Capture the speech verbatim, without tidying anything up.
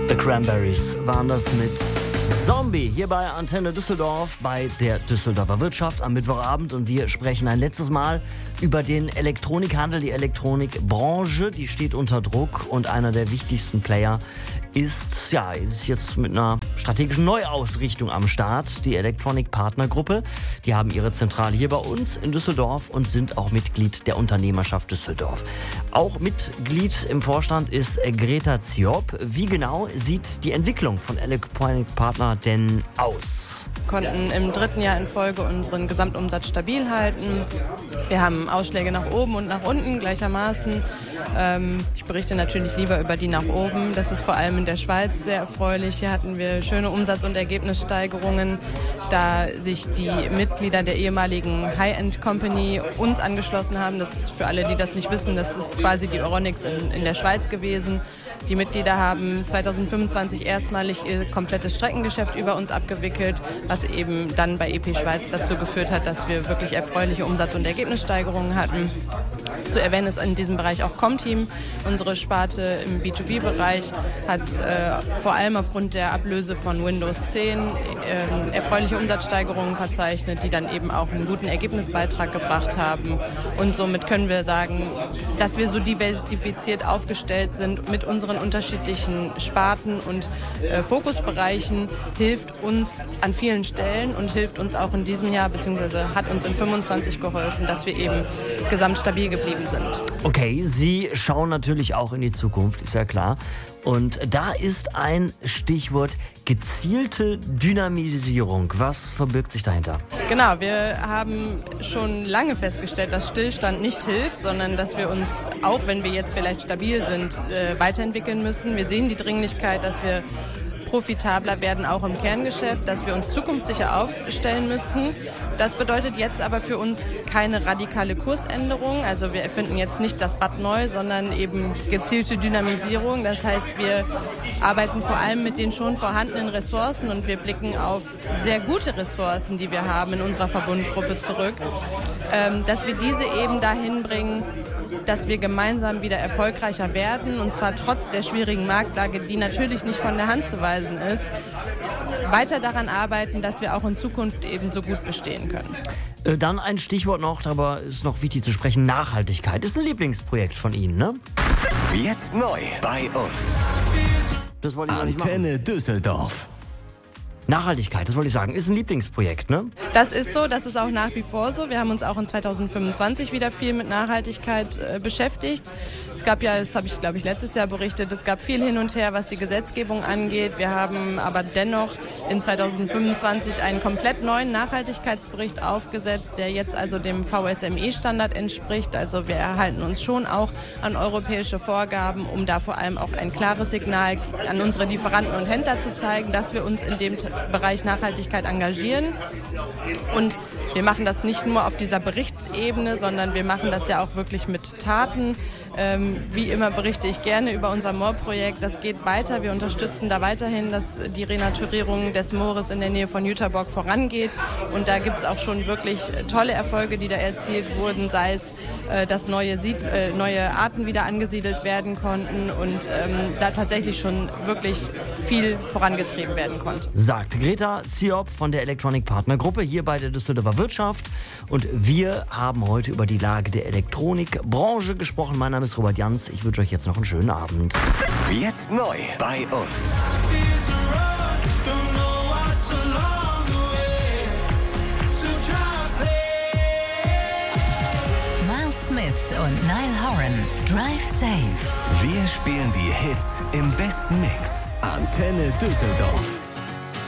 The Cranberries waren das mit Zombie hier bei Antenne Düsseldorf bei der Düsseldorfer Wirtschaft am Mittwochabend, und wir sprechen ein letztes Mal über den Elektronikhandel, die Elektronikbranche, die steht unter Druck, und einer der wichtigsten Player ist, ja, ist jetzt mit einer strategischen Neuausrichtung am Start, die Electronic Partner Gruppe. Die haben ihre Zentrale hier bei uns in Düsseldorf und sind auch Mitglied der Unternehmerschaft Düsseldorf. Auch Mitglied im Vorstand ist Greta Ziop. Wie genau sieht die Entwicklung von Electronic Partner denn aus? Wir konnten im dritten Jahr in Folge unseren Gesamtumsatz stabil halten. Wir haben Ausschläge nach oben und nach unten gleichermaßen. Ähm, ich berichte natürlich lieber über die nach oben. Das ist vor allem in der Schweiz sehr erfreulich. Hier hatten wir schöne Umsatz- und Ergebnissteigerungen, da sich die Mitglieder der ehemaligen High-End-Company uns angeschlossen haben. Das ist für alle, die das nicht wissen, das ist quasi die Euronics in, in der Schweiz gewesen. Die Mitglieder haben zweitausendfünfundzwanzig erstmalig ihr komplettes Streckengeschäft über uns abgewickelt, was eben dann bei E P Schweiz dazu geführt hat, dass wir wirklich erfreuliche Umsatz- und Ergebnissteigerungen hatten. Zu erwähnen ist in diesem Bereich auch Comteam. Unsere Sparte im B zwei B-Bereich hat äh, vor allem aufgrund der Ablöse von Windows zehn äh, erfreuliche Umsatzsteigerungen verzeichnet, die dann eben auch einen guten Ergebnisbeitrag gebracht haben. Und somit können wir sagen, dass wir so diversifiziert aufgestellt sind mit unseren unterschiedlichen Sparten und äh, Fokusbereichen, hilft uns an vielen Stellen und hilft uns auch in diesem Jahr, beziehungsweise hat uns in fünfundzwanzig geholfen, dass wir eben gesamt stabil geblieben sind. Okay, Sie schauen natürlich auch in die Zukunft, ist ja klar. Und da ist ein Stichwort: gezielte Dynamisierung. Was verbirgt sich dahinter? Genau, wir haben schon lange festgestellt, dass Stillstand nicht hilft, sondern dass wir uns, auch wenn wir jetzt vielleicht stabil sind, weiterentwickeln müssen. Wir sehen die Dringlichkeit, dass wir profitabler werden, auch im Kerngeschäft, dass wir uns zukunftssicher aufstellen müssen. Das bedeutet jetzt aber für uns keine radikale Kursänderung. Also wir erfinden jetzt nicht das Rad neu, sondern eben gezielte Dynamisierung. Das heißt, wir arbeiten vor allem mit den schon vorhandenen Ressourcen und wir blicken auf sehr gute Ressourcen, die wir haben in unserer Verbundgruppe zurück, dass wir diese eben dahin bringen, dass wir gemeinsam wieder erfolgreicher werden, und zwar trotz der schwierigen Marktlage, die natürlich nicht von der Hand zu weisen ist, weiter daran arbeiten, dass wir auch in Zukunft eben so gut bestehen können. Äh, dann ein Stichwort noch, aber ist noch wichtig zu sprechen: Nachhaltigkeit. Ist ein Lieblingsprojekt von Ihnen, ne? Jetzt neu bei uns. Das wollte ich noch nicht machen. Antenne Düsseldorf. Nachhaltigkeit, das wollte ich sagen, ist ein Lieblingsprojekt, ne? Das ist so, das ist auch nach wie vor so. Wir haben uns auch in zweitausendfünfundzwanzig wieder viel mit Nachhaltigkeit äh, beschäftigt. Es gab ja, das habe ich glaube ich letztes Jahr berichtet, es gab viel hin und her, was die Gesetzgebung angeht. Wir haben aber dennoch in zweitausendfünfundzwanzig einen komplett neuen Nachhaltigkeitsbericht aufgesetzt, der jetzt also dem V S M E-Standard entspricht. Also wir erhalten uns schon auch an europäische Vorgaben, um da vor allem auch ein klares Signal an unsere Lieferanten und Händler zu zeigen, dass wir uns in dem Bereich Nachhaltigkeit engagieren. Und wir machen das nicht nur auf dieser Berichtsebene, sondern wir machen das ja auch wirklich mit Taten. Ähm, wie immer berichte ich gerne über unser Moorprojekt. Das geht weiter. Wir unterstützen da weiterhin, dass die Renaturierung des Moores in der Nähe von Jüterbock vorangeht. Und da gibt es auch schon wirklich tolle Erfolge, die da erzielt wurden, sei es, äh, dass neue, Sied- äh, neue Arten wieder angesiedelt werden konnten und ähm, da tatsächlich schon wirklich viel vorangetrieben werden konnte. Sagt Greta Ziop von der Electronic Partner Gruppe hier bei der Düsseldorfer Wirtschaft. Und wir haben heute über die Lage der Elektronikbranche gesprochen. Mein Name ist Robert Jans. Ich wünsche euch jetzt noch einen schönen Abend. Jetzt neu bei uns. Miles Smith und Niall Horan. Drive Safe. Wir spielen die Hits im besten Mix. Antenne Düsseldorf.